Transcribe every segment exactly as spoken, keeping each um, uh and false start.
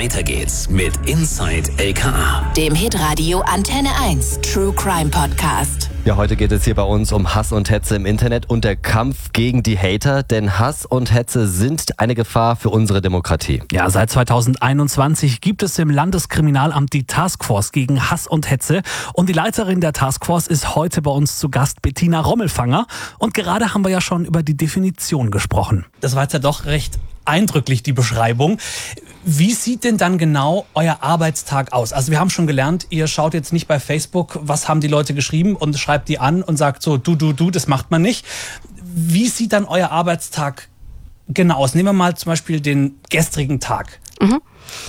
Weiter geht's mit Inside L K A, dem Hitradio Antenne eins True Crime Podcast. Ja, heute geht es hier bei uns um Hass und Hetze im Internet und der Kampf gegen die Hater, denn Hass und Hetze sind eine Gefahr für unsere Demokratie. Ja, seit zweitausendeinundzwanzig gibt es im Landeskriminalamt die Taskforce gegen Hass und Hetze und die Leiterin der Taskforce ist heute bei uns zu Gast, Bettina Rommelfanger, und gerade haben wir ja schon über die Definition gesprochen. Das war jetzt ja doch recht eindrücklich, die Beschreibung. Wie sieht denn dann genau euer Arbeitstag aus? Also wir haben schon gelernt, ihr schaut jetzt nicht bei Facebook, was haben die Leute geschrieben, und schreibt die an und sagt so, du, du, du, das macht man nicht. Wie sieht dann euer Arbeitstag genau aus? Nehmen wir mal zum Beispiel den gestrigen Tag. Mhm.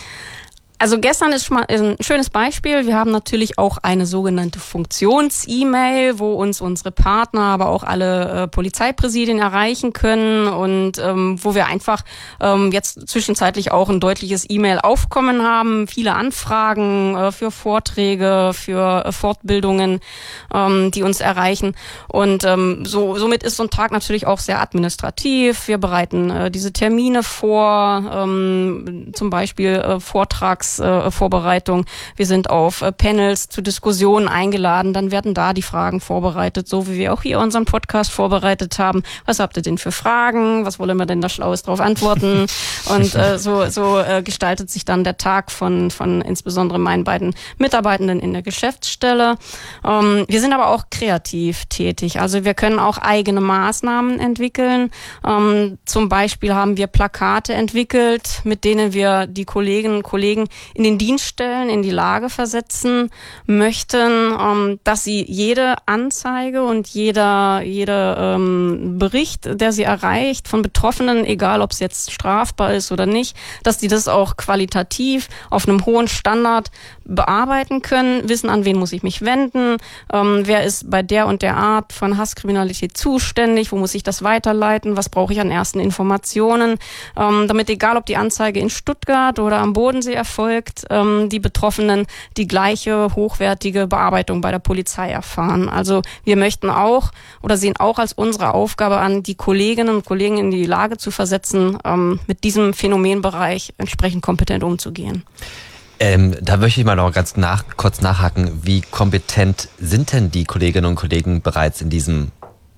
Also gestern ist schon mal ein schönes Beispiel. Wir haben natürlich auch eine sogenannte Funktions-E-Mail, wo uns unsere Partner, aber auch alle äh, Polizeipräsidien erreichen können und ähm, wo wir einfach ähm, jetzt zwischenzeitlich auch ein deutliches E-Mail-Aufkommen haben. Viele Anfragen äh, für Vorträge, für äh, Fortbildungen, ähm, die uns erreichen. Und ähm, so somit ist so ein Tag natürlich auch sehr administrativ. Wir bereiten äh, diese Termine vor, ähm, zum Beispiel äh, Vortrags Vorbereitung. Wir sind auf Panels zu Diskussionen eingeladen, dann werden da die Fragen vorbereitet, so wie wir auch hier unseren Podcast vorbereitet haben. Was habt ihr denn für Fragen? Was wollen wir denn da Schlaues drauf antworten? Und äh, so, so äh, gestaltet sich dann der Tag von, von insbesondere meinen beiden Mitarbeitenden in der Geschäftsstelle. Ähm, wir sind aber auch kreativ tätig. Also wir können auch eigene Maßnahmen entwickeln. Ähm, zum Beispiel haben wir Plakate entwickelt, mit denen wir die Kolleginnen und Kollegen in den Dienststellen in die Lage versetzen möchten, ähm, dass sie jede Anzeige und jeder jeder ähm, Bericht, der sie erreicht von Betroffenen, egal ob es jetzt strafbar ist oder nicht, dass die das auch qualitativ auf einem hohen Standard bearbeiten können, wissen, an wen muss ich mich wenden, ähm, wer ist bei der und der Art von Hasskriminalität zuständig, wo muss ich das weiterleiten, was brauche ich an ersten Informationen, ähm, damit egal ob die Anzeige in Stuttgart oder am Bodensee erfolgt, ähm, die Betroffenen die gleiche hochwertige Bearbeitung bei der Polizei erfahren. Also wir möchten auch oder sehen auch als unsere Aufgabe an, die Kolleginnen und Kollegen in die Lage zu versetzen, ähm, mit diesem Phänomenbereich entsprechend kompetent umzugehen. Ähm, da möchte ich mal noch ganz nach, kurz nachhaken. Wie kompetent sind denn die Kolleginnen und Kollegen bereits in diesem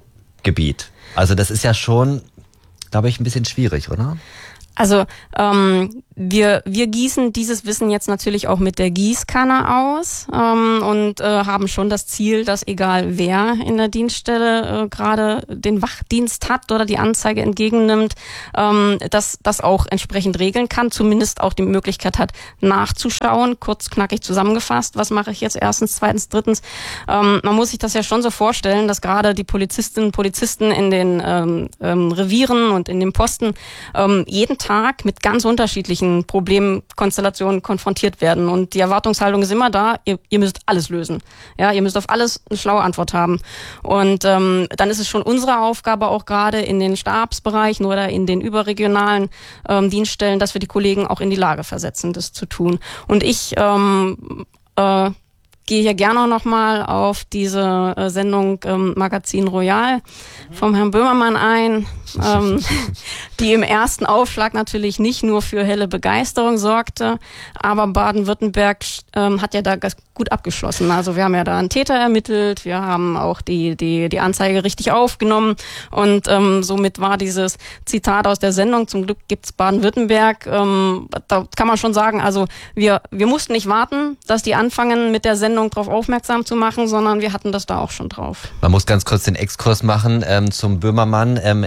Gebiet? Also das ist ja schon, glaube ich, ein bisschen schwierig, oder? Also ähm, wir wir gießen dieses Wissen jetzt natürlich auch mit der Gießkanne aus ähm, und äh, haben schon das Ziel, dass egal wer in der Dienststelle äh, gerade den Wachdienst hat oder die Anzeige entgegennimmt, ähm, dass das auch entsprechend regeln kann, zumindest auch die Möglichkeit hat, nachzuschauen, kurz knackig zusammengefasst, was mache ich jetzt erstens, zweitens, drittens. Ähm, man muss sich das ja schon so vorstellen, dass gerade die Polizistinnen und Polizisten in den ähm, ähm, Revieren und in den Posten ähm, jeden Tag mit ganz unterschiedlichen Problemkonstellationen konfrontiert werden. Und die Erwartungshaltung ist immer da, ihr, ihr müsst alles lösen. Ja, ihr müsst auf alles eine schlaue Antwort haben. Und ähm, dann ist es schon unsere Aufgabe, auch gerade in den Stabsbereichen oder in den überregionalen ähm, Dienststellen, dass wir die Kollegen auch in die Lage versetzen, das zu tun. Und ich ähm, äh, gehe hier gerne noch mal auf diese äh, Sendung ähm, Magazin Royal vom Herrn Böhmermann ein, ähm, die im ersten Aufschlag natürlich nicht nur für helle Begeisterung sorgte, aber Baden-Württemberg ähm, hat ja da gut abgeschlossen. Also wir haben ja da einen Täter ermittelt, wir haben auch die die die Anzeige richtig aufgenommen und ähm, somit war dieses Zitat aus der Sendung, zum Glück gibt's Baden-Württemberg, ähm, da kann man schon sagen, also wir wir mussten nicht warten, dass die anfangen mit der Sendung darauf aufmerksam zu machen, sondern wir hatten das da auch schon drauf. Man muss ganz kurz den Exkurs machen ähm, zum Böhmermann. Ähm,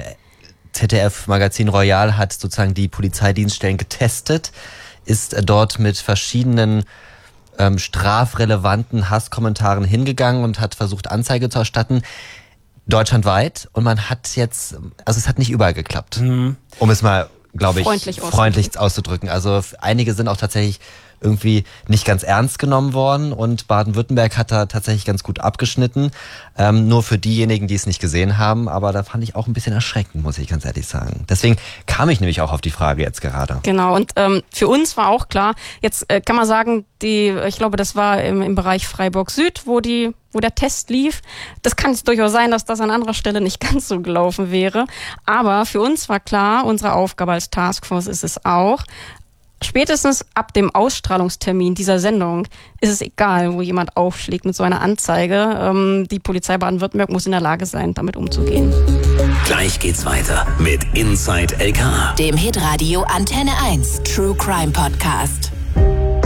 Z D F Magazin Royal hat sozusagen die Polizeidienststellen getestet, ist äh, dort mit verschiedenen ähm, strafrelevanten Hasskommentaren hingegangen und hat versucht, Anzeige zu erstatten, deutschlandweit. Und man hat jetzt, also es hat nicht überall geklappt, mhm. um es mal, glaube ich, freundlich, freundlich auszudrücken. Also einige sind auch tatsächlich irgendwie nicht ganz ernst genommen worden und Baden-Württemberg hat da tatsächlich ganz gut abgeschnitten. Ähm, nur für diejenigen, die es nicht gesehen haben, aber da fand ich auch ein bisschen erschreckend, muss ich ganz ehrlich sagen. Deswegen kam ich nämlich auch auf die Frage jetzt gerade. Genau, und ähm, für uns war auch klar, jetzt äh, kann man sagen, die, ich glaube, das war im, im Bereich Freiburg Süd, wo die wo der Test lief. Das kann es durchaus sein, dass das an anderer Stelle nicht ganz so gelaufen wäre. Aber für uns war klar, unsere Aufgabe als Taskforce ist es auch, Spätestens ab dem Ausstrahlungstermin dieser Sendung ist es egal, wo jemand aufschlägt mit so einer Anzeige. Ähm, die Polizei Baden-Württemberg muss in der Lage sein, damit umzugehen. Gleich geht's weiter mit Inside L K A. Dem Hitradio Antenne eins True Crime Podcast.